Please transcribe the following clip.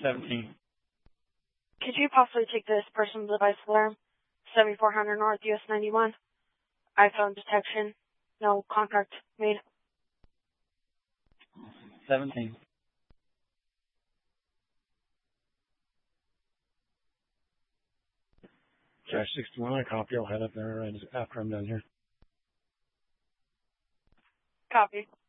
17. Could you possibly take this person's device alarm? 7400 North US 91. iPhone detection. No contact made. 17. Josh 61, I copy. I'll head up there right after I'm done here. Copy.